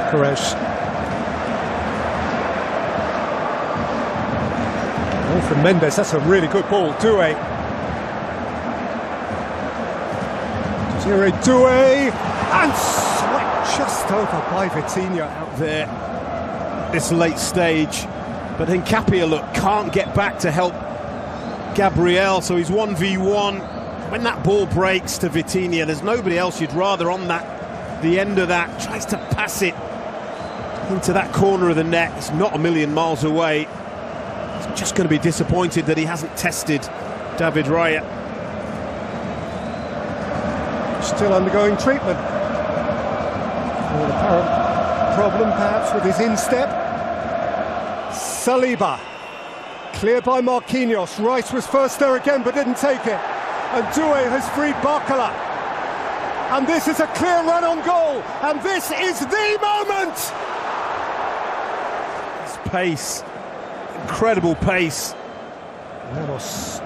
Gyökeres. Oh, from Mendes, that's a really good ball. Doué. Desiree Doué, and swept just over by Vitinha out there. This late stage, but Hincapié, look, can't get back to help Gabriel, so he's 1v1. When that ball breaks to Vitinha, there's nobody else you'd rather on the end of that. Tries to pass it into that corner of the net. It's not a million miles away. He's just going to be disappointed that he hasn't tested David Raya. Still undergoing treatment. An apparent problem perhaps with his instep. Saliba, cleared by Marquinhos. Rice was first there again but didn't take it. And Doué has freed Barcola. And this is a clear run on goal. And this is the moment! It's pace, incredible pace. Ramos.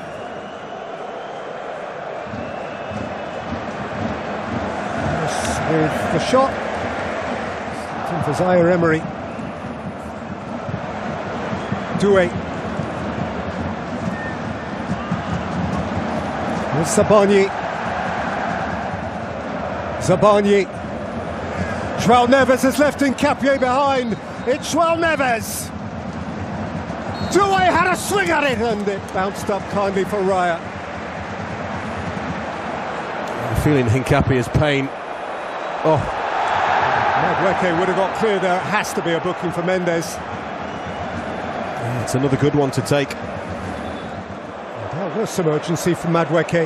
With the shot. Looking for Zaire Emery. Doué. With Zabarnyi. João Neves has left Hincapié behind. It's João Neves. Doué had a swing at it and it bounced up kindly for Raya. I'm feeling Hincapié's pain. Oh, Madueke would have got clear there. It has to be a booking for Mendes. yeah, it's another good one to take. There was some urgency from Madueke.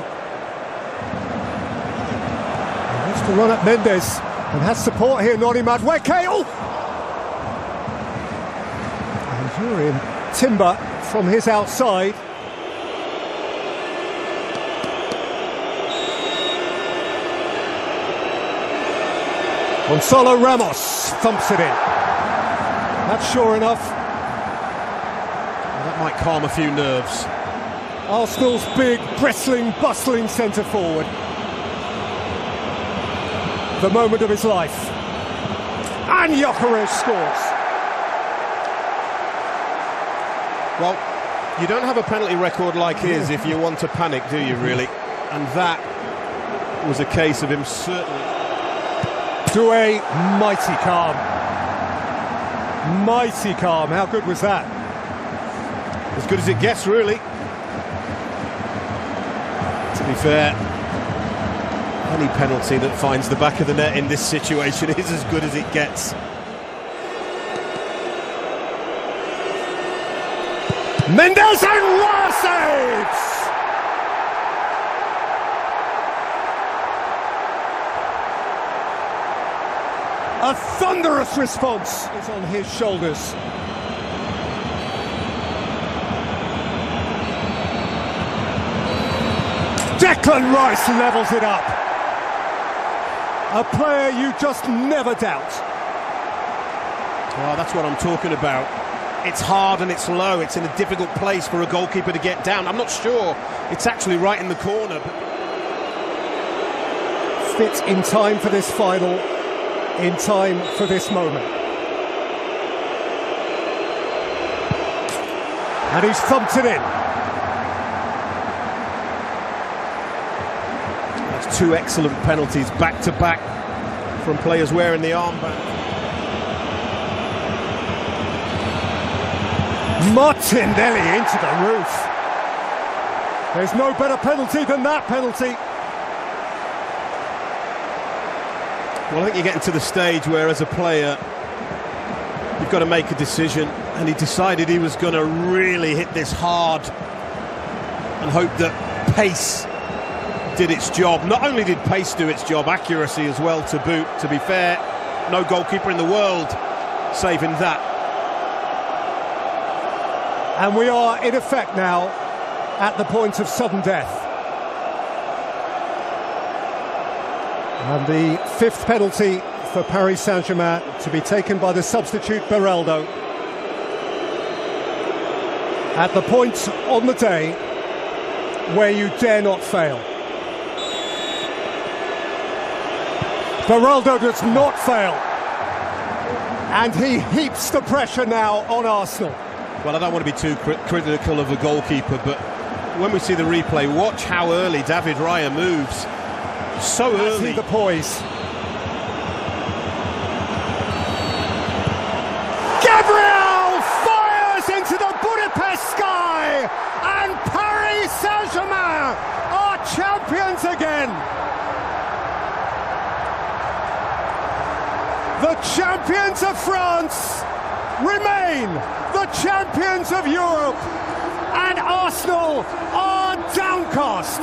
He wants to run at Mendes and has support here, Noni Madueke. Oh! And Jurrien Timber from his outside. Gonzalo Ramos thumps it in. That's sure enough. Well, that might calm a few nerves. Arsenal's big, bristling, bustling centre forward. The moment of his life. And Gyökeres scores. Well, you don't have a penalty record like his if you want to panic, do you, really? And that was a case of him certainly. Doué, mighty calm. Mighty calm. How good was that? As good as it gets, really. To be fair, any penalty that finds the back of the net in this situation is as good as it gets. Mendes and Raya saves! A thunderous response is on his shoulders. Declan Rice levels it up. A player you just never doubt. Well, that's what I'm talking about. It's hard and it's low. It's in a difficult place for a goalkeeper to get down. I'm not sure it's actually right in the corner. But Fit in time for this final. In time for this moment. And he's thumped it in. That's two excellent penalties back to back from players wearing the armband. Martinelli into the roof. There's no better penalty than that penalty. Well, I think you're getting to the stage where, as a player, you've got to make a decision, and he decided he was going to really hit this hard and hope that pace did its job. Not only did pace do its job, accuracy as well to boot. To be fair, no goalkeeper in the world saving that. And we are, in effect now, at the point of sudden death. And the fifth penalty for Paris Saint-Germain to be taken by the substitute Beraldo. At the point on the day where you dare not fail. Beraldo does not fail. And he heaps the pressure now on Arsenal. Well, I don't want to be too critical of the goalkeeper, but when we see the replay, watch how early David Raya moves. So early. See the poise. Gabriel fires into the Budapest sky, and Paris Saint-Germain are champions again. The champions of France remain the champions of Europe, and Arsenal are downcast.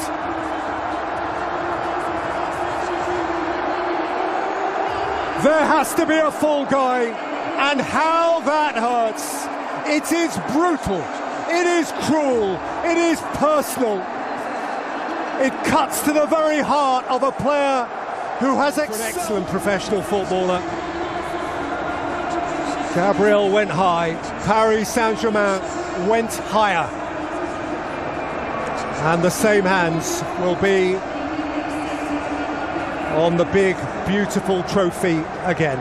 There has to be a fall, Guy, and how that hurts. It is brutal, it is cruel, it is personal. It cuts to the very heart of a player who has an excellent professional footballer. Gabriel went high, Paris Saint-Germain went higher. And the same hands will be on the big, beautiful trophy again.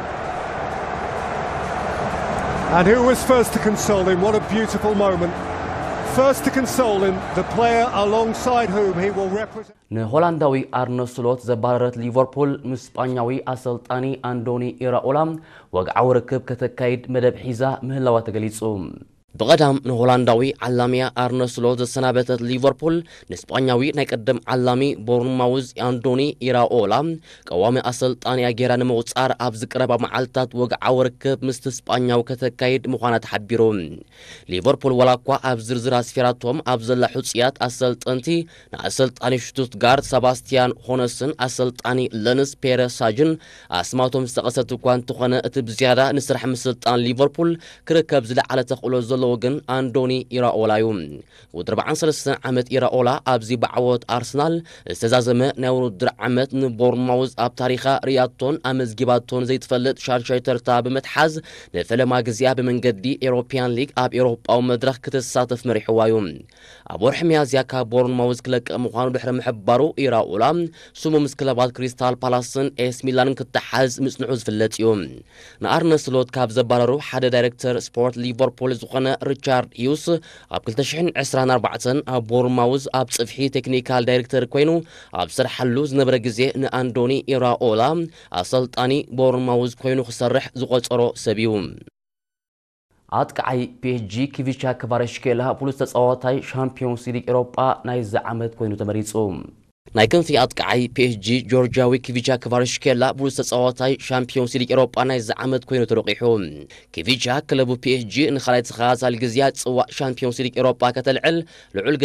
And who was first to console him? What a beautiful moment. First to console him, the player alongside whom he will represent. ንሆላንዳዊ አርነ ስሎት ዘባረረት ሊቨርፑል ምስጳኛዊ አሰልጣኒ አንዶኒ ኢራኦላ ወግዓው ርክብ ከተካይድ መደብ ሒዛ ምህላዋ ተገሊጹ بقدم نهولنداوي علامي أرن سلوت السنابت ليفربول نسبانياوي نقدم علامي بورنماوز أندوني إيراولا قوامي أصل تاني أجيران موصار أبزكربا معالتات وقعو ركب مستسبانياو كتكايد مخانة حبيرون ليفربول ولاقوا أبزرزر أسفيراتهم أبزل حسيات أصل تانتي نأصل تاني شتوتغارد سباستيان هونسن أصل تاني لنس بير ساجن أسماتهم استقصتو كوان تخانة اتبزيادة نسرح مثل تان ليفربول كركب زل على تقولو لوغن أندوني إيراولايوم ودربعان 3 عامت إيراولا أبزي بعوات أرسنال استزازمه نورو در عامت نبورنماوز أب تاريخا رياضتون أمز جيباتون زي تفلت شارشايتر تاب متحز نفلما قزياب من قدي إيروبيان ليج أب إيروب أو مدرخ كتساتف مريحوايوم أبور حميازيا كبورنماوز كلك مخانو بحر محبارو إيراولا سومو مسكلابات كريستال بالاسن إس ميلان كتحز مسنعوز فلتيوم نارن سلوت كاب زباررو حدا دايركتر سبورت ليفربول زخنا ريتشارد هيوس أب كل تشحن 24 أب بورماوز أب صفحي تكنيكال دايركتر كوينو أب سرح حلوز نبرجزي نأندوني إيراولا أصلتاني بورماوز كوينو خسرح زقصرو سبيوم عاد بي جي كيفيتشا كفارشكيلا بولس تصاوتاي شامبيونز ليج أوروبا نايز عمد كوينو تمريصوم نايكن في عاد بي جي جورجياوي كيفيتشا كفارشكيلا بولس تصاوتاي شامبيونز ليج أوروبا نايز عمد كوينو ترقيحوم كيفيتشا كلبو بي جي نخلايت خاص الجزيات سواء شامبيونز ليج أوروبا كتلعل لعل